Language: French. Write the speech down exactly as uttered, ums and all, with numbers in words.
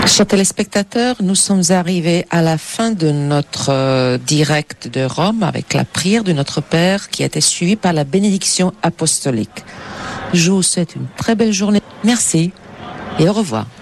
Chers téléspectateurs, nous sommes arrivés à la fin de notre euh, direct de Rome avec la prière de notre Père qui a été suivie par la bénédiction apostolique. Je vous souhaite une très belle journée. Merci et au revoir.